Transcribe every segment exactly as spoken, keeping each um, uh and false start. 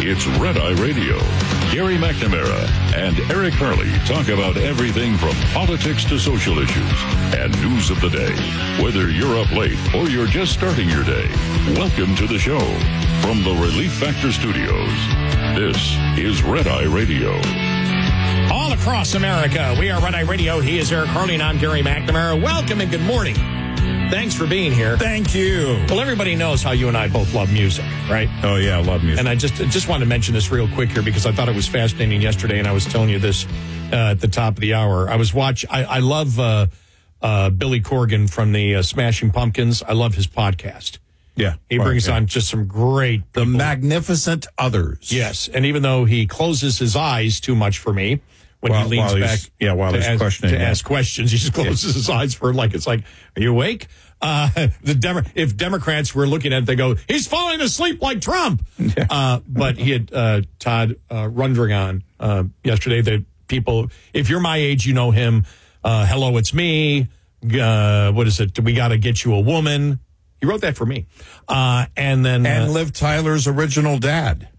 It's Red Eye Radio. Gary McNamara and Eric Hurley talk about everything from politics to social issues and news of the day. Whether you're up late or you're just starting your day, welcome to the show. From the Relief Factor Studios, this is Red Eye Radio. All across America, we are Red Eye Radio. He is Eric Hurley and I'm Gary McNamara. Welcome and good morning. Thanks for being here. Thank you. Well, everybody knows how you and I both love music, right? Oh, yeah, I love music. And I just just wanted to mention this real quick here because I thought it was fascinating yesterday, and I was telling you this uh, at the top of the hour. I was watch. I, I love uh, uh, Billy Corgan from the uh, Smashing Pumpkins. I love his podcast. Yeah. He right, brings yeah. on just some great The people. Magnificent Others. Yes, and even though he closes his eyes too much for me, when While- he leans while back he's- yeah, while to, he's ask, questioning, to yeah. ask questions, he just closes his eyes for like, it's like, are you awake? Uh, the Demo- if Democrats were looking at it, they go, he's falling asleep like Trump. Yeah. Uh, but he had uh, Todd uh, Rundgren uh, yesterday. That people, if you're my age, you know him. Uh, Hello, it's me. Uh, what is it? We got to get you a woman. He wrote that for me. Uh, and then And uh, Liv Tyler's original dad.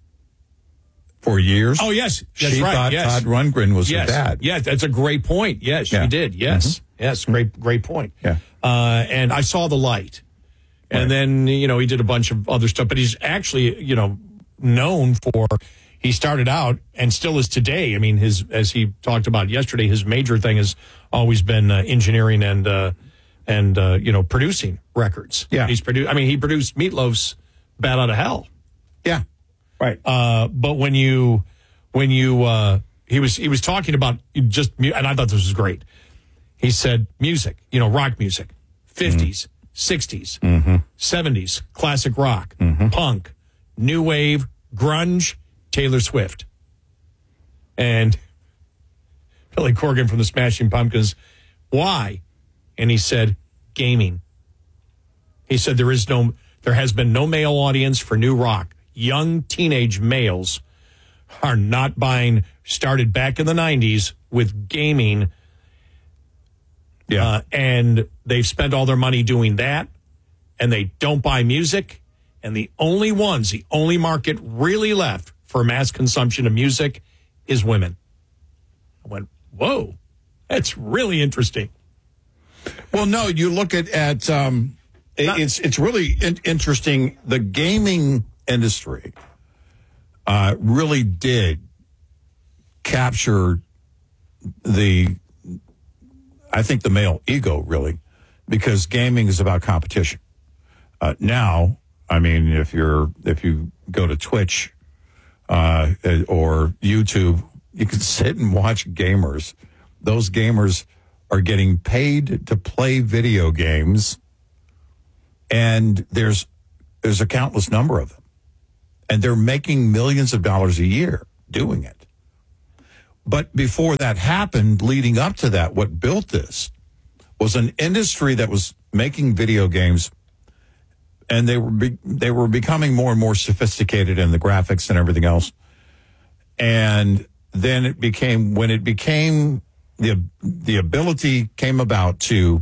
For years. oh yes, that's she right. thought yes. Todd Rundgren was yes. her dad. Yes, that's a great point. Yes, Yeah. she did. Yes, Mm-hmm. yes, great, great point. Yeah. Uh, and I saw The Light, and Right. then you know he did a bunch of other stuff. But he's actually you know known for. He started out and still is today. I mean, his as he talked about yesterday, his major thing has always been uh, engineering and uh, and uh, you know producing records. Yeah. he's produced. I mean, he produced Meatloaf's "Bat Out of Hell." Yeah. Right. Uh, but when you, when you, uh, he was, he was talking about just, mu- and I thought this was great. He said music, you know, rock music, fifties, sixties, seventies, classic rock, punk, new wave, grunge, Taylor Swift. And Billy Corgan from the Smashing Pumpkins, why? And he said, gaming. He said there is no, there has been no male audience for new rock. Young teenage males are not buying, started back in the nineties with gaming. Yeah. Uh, and they've spent all their money doing that, and they don't buy music. And the only ones, the only market really left for mass consumption of music is women. I went, whoa, that's really interesting. Well, no, you look at, at um, it- Not- it's, it's really in- interesting. The gaming industry uh, really did capture the, I think, the male ego, really, because gaming is about competition. Uh, now, I mean, if you're if you go to Twitch uh, or YouTube, you can sit and watch gamers. Those gamers are getting paid to play video games, and there's there's a countless number of them. And they're making millions of dollars a year doing it. But before that happened, leading up to that, what built this was an industry that was making video games, and they were be, they were becoming more and more sophisticated in the graphics and everything else. And then it became, when it became, the the ability came about to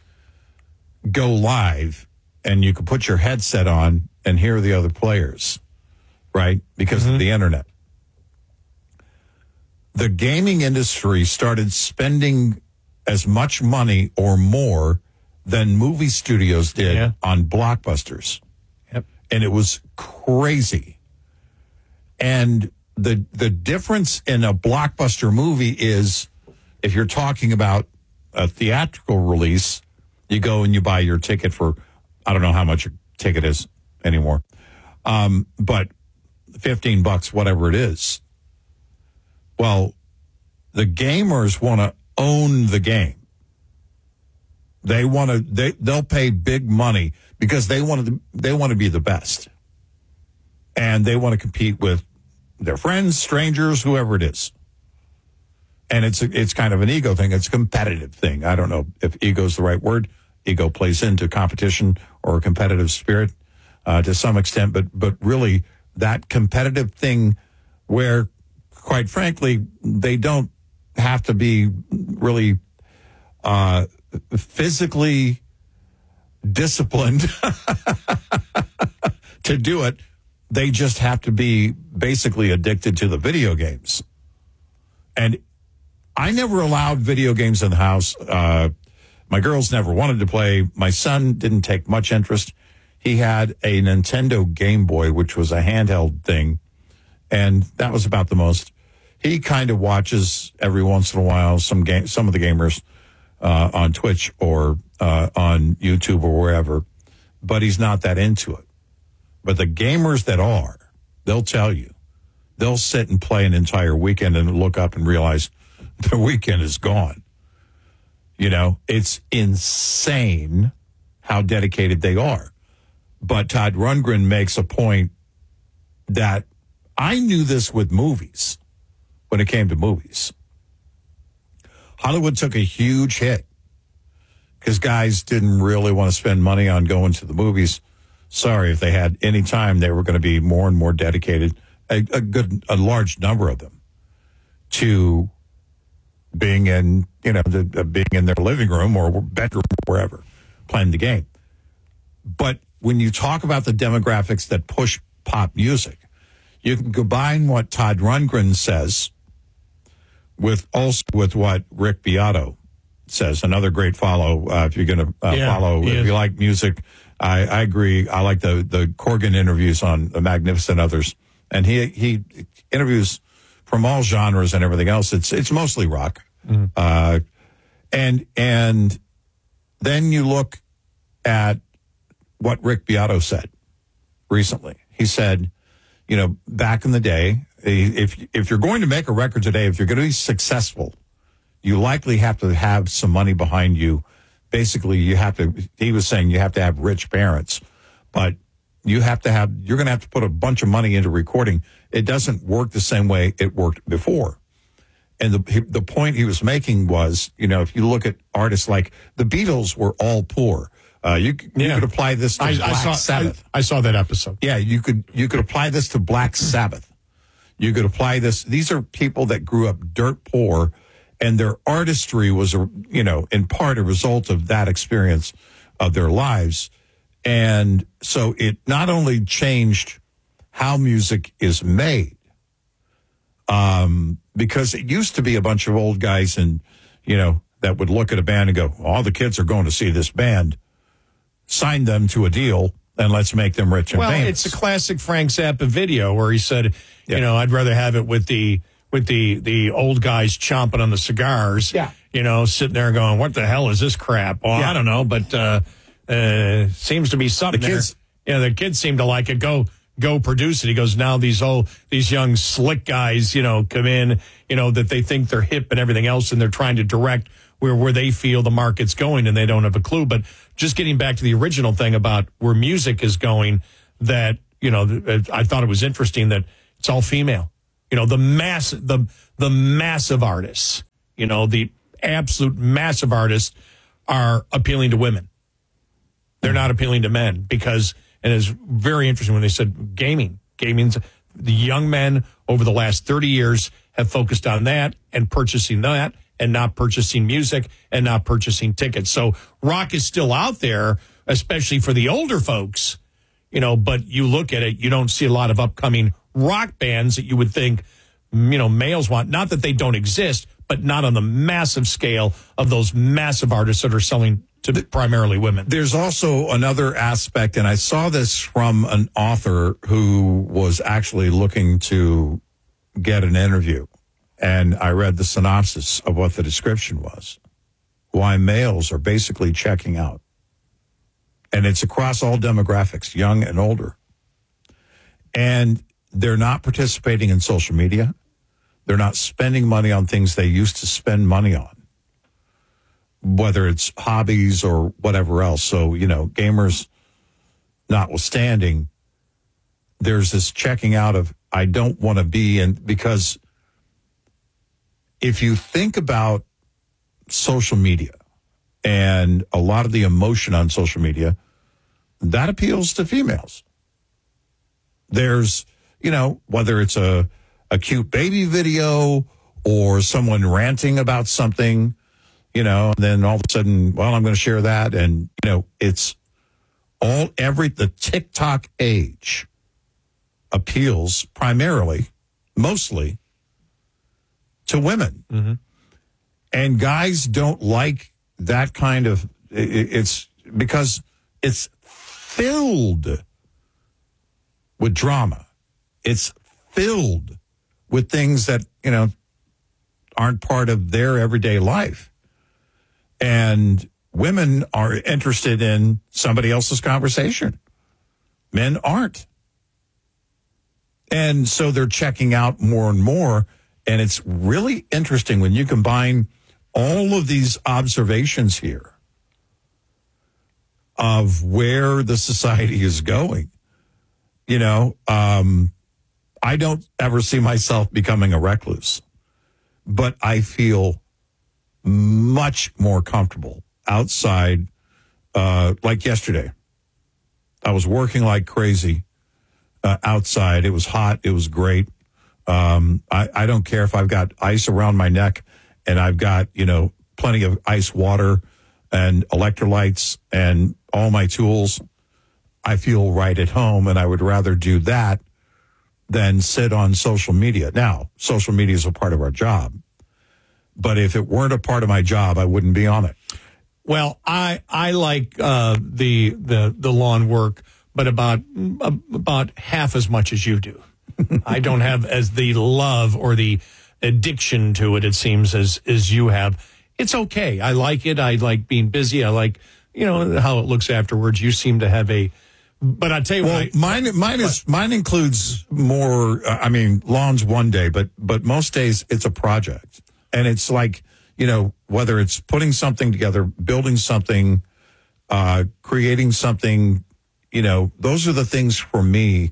go live, and you could put your headset on and hear the other players. Right? Because mm-hmm. of the internet. The gaming industry started spending as much money or more than movie studios did Yeah. on blockbusters. Yep. And it was crazy. And the the difference in a blockbuster movie is, if you're talking about a theatrical release, you go and you buy your ticket for, I don't know how much your ticket is anymore. Um, but fifteen bucks, whatever it is. Well, the gamers want to own the game. They want to, they, they'll pay big money because they want to, they want to be the best. And they want to compete with their friends, strangers, whoever it is. And it's, a, it's kind of an ego thing. It's a competitive thing. I don't know if ego is the right word. Ego plays into competition or a competitive spirit uh, to some extent, but, but really, that competitive thing where, quite frankly, they don't have to be really uh, physically disciplined to do it. they just have to be basically addicted to the video games. And I never allowed video games in the house. Uh, my girls never wanted to play. My son didn't take much interest. He had a Nintendo Game Boy, which was a handheld thing, and that was about the most. He kind of watches every once in a while some game, some of the gamers uh, on Twitch or uh, on YouTube or wherever, but he's not that into it. But the gamers that are, they'll tell you, they'll sit and play an entire weekend and look up and realize the weekend is gone. You know, it's insane how dedicated they are. But Todd Rundgren makes a point that I knew this with movies when it came to movies. Hollywood took a huge hit because guys didn't really want to spend money on going to the movies. Sorry, if they had any time, they were going to be more and more dedicated, a, a good, a large number of them, to being in, you know, the, uh, being in their living room or bedroom or wherever, playing the game. But when you talk about the demographics that push pop music, you can combine what Todd Rundgren says with also with what Rick Beato says. Another great follow uh, if you're going to uh, yeah, follow. If you like music, I, I agree. I like the the Corgan interviews on The Magnificent Others, and he he interviews from all genres and everything else. It's it's mostly rock, mm-hmm. uh, and and then you look at what Rick Beato said recently. He said, you know, back in the day, if if you're going to make a record today, if you're going to be successful, you likely have to have some money behind you. Basically, you have to, he was saying you have to have rich parents, but you have to have, you're going to have to put a bunch of money into recording. It doesn't work the same way it worked before. And the the point he was making was, you know, if you look at artists like the Beatles were all poor. Uh, you, you yeah. could apply this to I, Black I saw, Sabbath. I, I saw that episode. Yeah, you could you could apply this to Black Sabbath. You could apply this. These are people that grew up dirt poor, and their artistry was, a, you know, in part a result of that experience of their lives. And so it not only changed how music is made, um, because it used to be a bunch of old guys and, you know, that would look at a band and go, all the kids are going to see this band. Sign them to a deal and let's make them rich and well, famous. It's a classic Frank Zappa video where he said, yeah. you know, I'd rather have it with the with the the old guys chomping on the cigars, yeah. you know, sitting there going, what the hell is this crap? Well, yeah. I don't know, but uh, uh, seems to be something the kids, there. Yeah, the kids seem to like it. Go go produce it. He goes, now these old these young slick guys, you know, come in, you know, that they think they're hip and everything else, and they're trying to direct where where they feel the market's going, and they don't have a clue. But just getting back to the original thing about where music is going, that, you know, I thought it was interesting that it's all female. You know, the mass, the the massive artists, you know, the absolute massive artists are appealing to women. They're not appealing to men because, and it's very interesting when they said gaming. Gaming's, the young men over the last thirty years have focused on that and purchasing that, and not purchasing music and not purchasing tickets. So rock is still out there, especially for the older folks, you know, but you look at it, you don't see a lot of upcoming rock bands that you would think, you know, males want. Not that they don't exist, but not on the massive scale of those massive artists that are selling to primarily women. There's also another aspect, and I saw this from an author who was actually looking to get an interview. And I read the synopsis of what the description was. Why males are basically checking out. And it's across all demographics, young and older. And they're not participating in social media. They're not spending money on things they used to spend money on, whether it's hobbies or whatever else. So, you know, gamers notwithstanding, there's this checking out of, I don't want to be in, because if you think about social media and a lot of the emotion on social media, that appeals to females. There's, you know, whether it's a, a cute baby video or someone ranting about something, you know, and then all of a sudden, well, I'm going to share that. And, you know, it's all, every, the TikTok age appeals primarily, mostly, to women. Mm-hmm. And guys don't like that kind of, it, it's because it's filled with drama. It's filled with things that, you know, aren't part of their everyday life. And women are interested in somebody else's conversation. Men aren't. And so they're checking out more and more. And it's really interesting when you combine all of these observations here of where the society is going. You know, um, I don't ever see myself becoming a recluse, but I feel much more comfortable outside. Uh, like yesterday, I was working like crazy uh, outside. It was hot. It was great. Um, I, I don't care if I've got ice around my neck and I've got, you know, plenty of ice water and electrolytes and all my tools. I feel right at home, and I would rather do that than sit on social media. Now, social media is a part of our job, but if it weren't a part of my job, I wouldn't be on it. Well, I I like uh, the the the lawn work, but about about half as much as you do. I don't have as the love or the addiction to it, it seems, as as you have. It's okay. I like it. I like being busy. I like, you know, how it looks afterwards. You seem to have a, but I tell you well, what, I, mine mine is mine includes more. Uh, I mean, lawns one day, but but most days it's a project, and it's like, you know, whether it's putting something together, building something, uh, creating something, you know, those are the things for me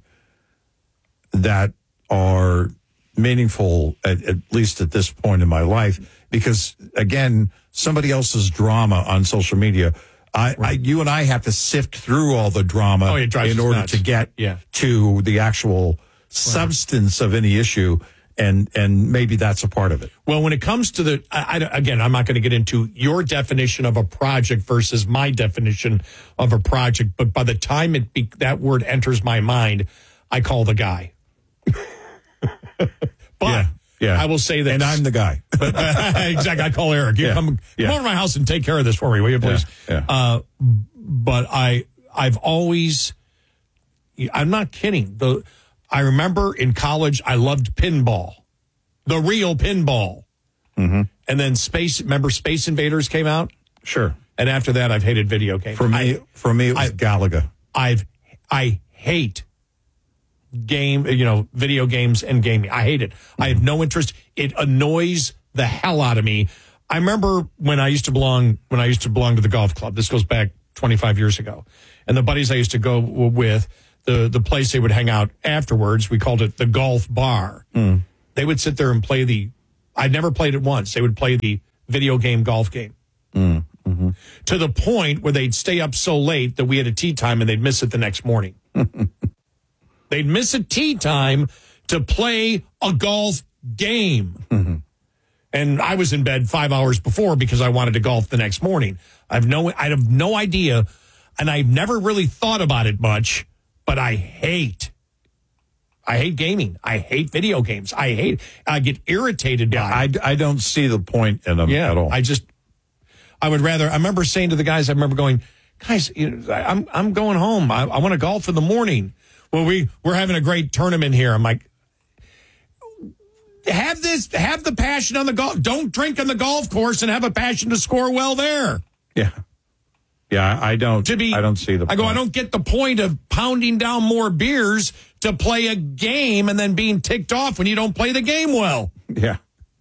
that are meaningful, at, at least at this point in my life, because again, somebody else's drama on social media, I, right. I you and I have to sift through all the drama oh, in order nuts. to get yeah. to the actual right. substance of any issue. And and maybe that's a part of it. Well, when it comes to the, I, I, again, I'm not going to get into your definition of a project versus my definition of a project, but by the time it be, that word enters my mind, I call the guy. But yeah, yeah. I will say that, and I'm the guy. but, uh, exactly, I call Eric. You yeah, come, yeah. come over to my house and take care of this for me, will you, please? Yeah, yeah. Uh, but I, I've always, I'm not kidding. The I remember in college, I loved pinball, the real pinball. Mm-hmm. And then Space, remember Space Invaders came out? Sure. And after that, I've hated video games. For me, I, for me, it was I, Galaga. I've, I hate game, you know, video games and gaming. I hate it. Mm-hmm. I have no interest. It annoys the hell out of me. I remember when I used to belong, when I used to belong to the golf club. This goes back twenty-five years ago. And the buddies I used to go with, the, the place they would hang out afterwards, we called it the golf bar. Mm. They would sit there and play the, I'd never played it once. They would play the video game golf game. Mm. Mm-hmm. To the point where they'd stay up so late that we had a tea time and they'd miss it the next morning. They'd miss a tea time to play a golf game. Mm-hmm. And I was in bed five hours before because I wanted to golf the next morning. I've no, I have no idea, and I've never really thought about it much, but I hate, I hate gaming. I hate video games. I hate, I get irritated by yeah, it. I, I don't see the point in them yeah, at all. I just, I would rather, I remember saying to the guys, I remember going, guys, you know, I'm I'm going home. I, I want to golf in the morning. Well, we, we're having a great tournament here. I'm like, have this, have the passion on the golf. Don't drink on the golf course and have a passion to score well there. Yeah. Yeah, I don't, To be, I don't see the I point. go, I don't get the point of pounding down more beers to play a game and then being ticked off when you don't play the game well. Yeah.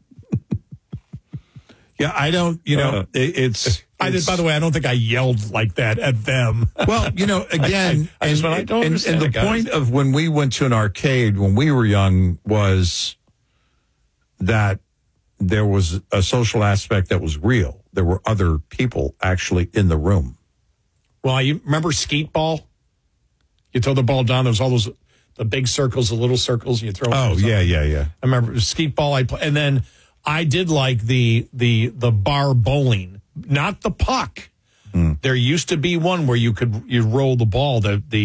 Yeah, I don't, you know, Uh, it, it's, I did, it's- by the way, I don't think I yelled like that at them. Well, you know, again, I- I just and, went, I don't and, understand and the it, guys. point of when we went to an arcade when we were young was that there was a social aspect that was real. There were other people actually in the room. Well, you remember skeet ball? You throw the ball down. There was all those, the big circles, the little circles. You throw. Oh, yeah, yeah, yeah. I remember skeet ball. I play, and then I did like the the the bar bowling, not the puck. Mm. There used to be one where you could you roll the ball. The the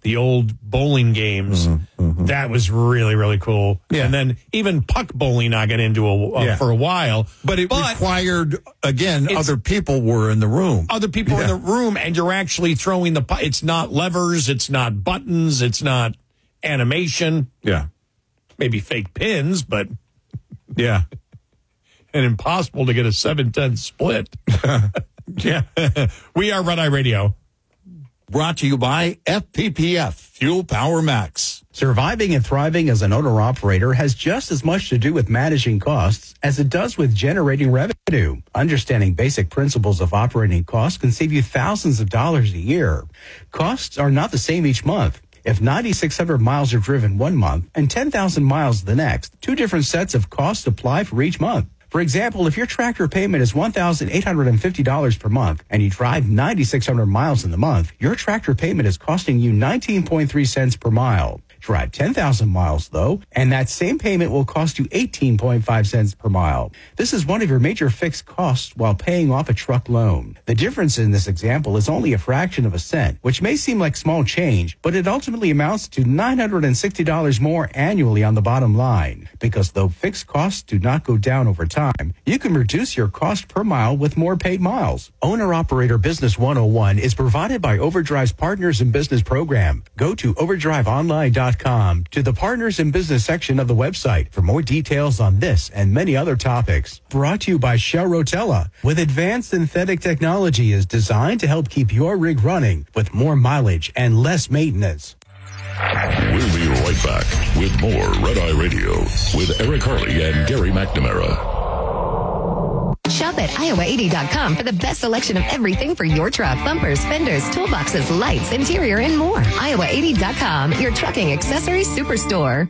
the old bowling games. Mm-hmm, mm-hmm. That was really, really cool. Yeah. And then even puck bowling I got into a, uh, Yeah. for a while. But it But required, again, it's- other people were in the room. other people Yeah. in the room, and you're actually throwing the puck. It's not levers. It's not buttons. It's not animation. Yeah. Maybe fake pins, but Yeah. and impossible to get a seven ten split. Yeah. We are Red Eye Radio. Brought to you by F P P F, Fuel Power Max. Surviving and thriving as an owner-operator has just as much to do with managing costs as it does with generating revenue. Understanding basic principles of operating costs can save you thousands of dollars a year. Costs are not the same each month. If nine thousand six hundred miles are driven one month and ten thousand miles the next, two different sets of costs apply for each month. For example, if your tractor payment is one thousand eight hundred fifty dollars per month and you drive nine thousand six hundred miles in the month, your tractor payment is costing you nineteen point three cents per mile. Drive ten thousand miles, though, and that same payment will cost you eighteen point five cents per mile. This is one of your major fixed costs while paying off a truck loan. The difference in this example is only a fraction of a cent, which may seem like small change, but it ultimately amounts to nine hundred sixty dollars more annually on the bottom line. Because though fixed costs do not go down over time, you can reduce your cost per mile with more paid miles. Owner-Operator Business one oh one is provided by Overdrive's Partners in Business program. Go to overdrive online dot com to the Partners in Business section of the website for more details on this and many other topics. Brought to you by Shell Rotella, with advanced synthetic technology is designed to help keep your rig running with more mileage and less maintenance. We'll be right back with more Red Eye Radio with Eric Harley and Gary McNamara. Shop at Iowa eighty dot com for the best selection of everything for your truck. Bumpers, fenders, toolboxes, lights, interior, and more. Iowa eighty dot com, your trucking accessories superstore.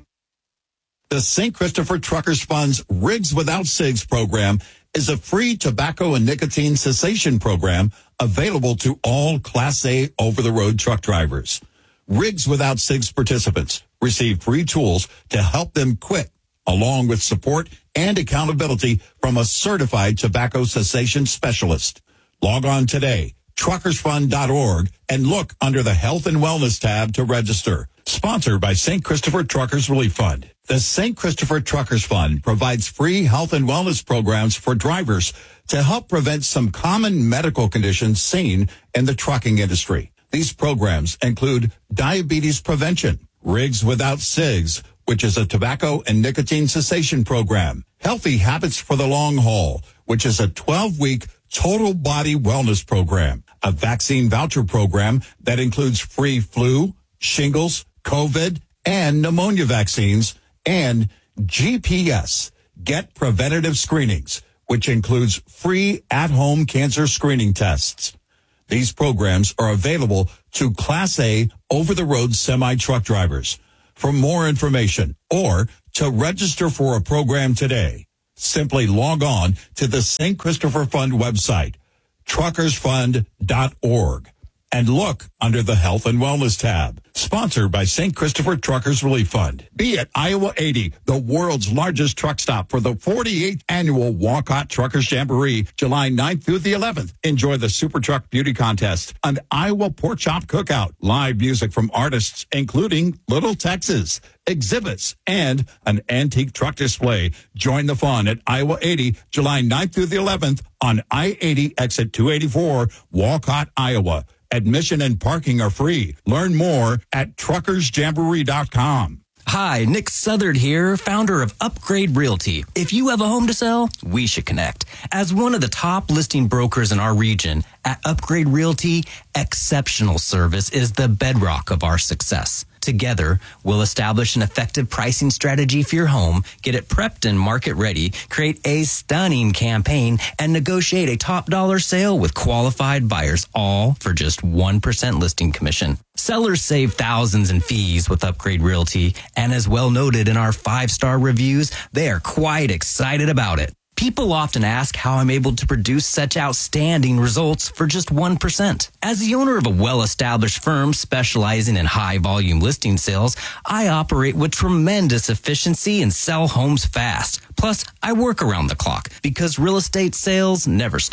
The Saint Christopher Truckers Fund's Rigs Without Cigs program is a free tobacco and nicotine cessation program available to all Class A over-the-road truck drivers. Rigs Without Cigs participants receive free tools to help them quit, along with support and accountability from a certified tobacco cessation specialist. Log on today, truckers fund dot org, and look under the Health and Wellness tab to register. Sponsored by Saint Christopher Truckers Relief Fund. The Saint Christopher Truckers Fund provides free health and wellness programs for drivers to help prevent some common medical conditions seen in the trucking industry. These programs include diabetes prevention, Rigs Without Cigs, which is a tobacco and nicotine cessation program, Healthy Habits for the Long Haul, which is a twelve-week total body wellness program, a vaccine voucher program that includes free flu, shingles, COVID, and pneumonia vaccines, and G P S, Get Preventative Screenings, which includes free at-home cancer screening tests. These programs are available to Class A over-the-road semi-truck drivers. For more information or to register for a program today, simply log on to the Saint Christopher Fund website, truckers fund dot org, and look under the Health and Wellness tab. Sponsored by Saint Christopher Truckers Relief Fund. Be at Iowa eighty, the world's largest truck stop for the forty-eighth annual Walcott Truckers Jamboree, July ninth through the eleventh. Enjoy the Super Truck Beauty Contest, an Iowa Pork Chop Cookout, live music from artists including Little Texas, exhibits, and an antique truck display. Join the fun at Iowa eighty, July ninth through the eleventh on I eighty exit two eighty-four, Walcott, Iowa. Admission and parking are free. Learn more at truckers jamboree dot com. Hi, Nick Southard here, founder of Upgrade Realty. If you have a home to sell, we should connect. As one of the top listing brokers in our region, at Upgrade Realty, exceptional service is the bedrock of our success. Together, we'll establish an effective pricing strategy for your home, get it prepped and market ready, create a stunning campaign, and negotiate a top dollar sale with qualified buyers, all for just one percent listing commission. Sellers save thousands in fees with Upgrade Realty, and as well noted in our five-star reviews, they are quite excited about it. People often ask how I'm able to produce such outstanding results for just one percent. As the owner of a well-established firm specializing in high-volume listing sales, I operate with tremendous efficiency and sell homes fast. Plus, I work around the clock because real estate sales never stop.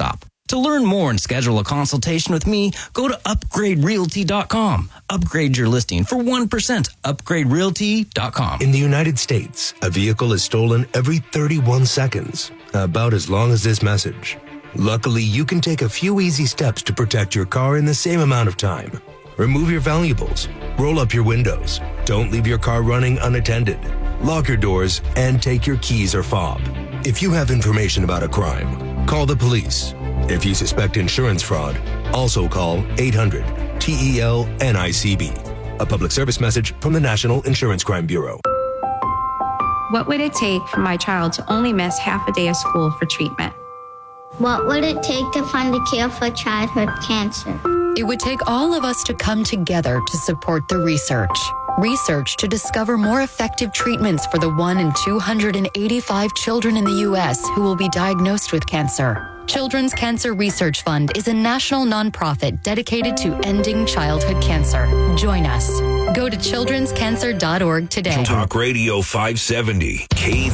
To learn more and schedule a consultation with me, go to upgrade realty dot com. Upgrade your listing for one percent. upgrade realty dot com. In the United States, a vehicle is stolen every thirty-one seconds, about as long as this message. Luckily, you can take a few easy steps to protect your car in the same amount of time. Remove your valuables, roll up your windows, don't leave your car running unattended, lock your doors, and take your keys or fob. If you have information about a crime, call the police. If you suspect insurance fraud, also call eight hundred T E L N I C B. A public service message from the National Insurance Crime Bureau. What would it take for my child to only miss half a day of school for treatment? What would it take to find a cure for childhood cancer? It would take all of us to come together to support the research. Research to discover more effective treatments for the one in two hundred eighty-five children in the U S who will be diagnosed with cancer. Children's Cancer Research Fund is a national nonprofit dedicated to ending childhood cancer. Join us. Go to children's cancer dot org today. Talk Radio five seventy, K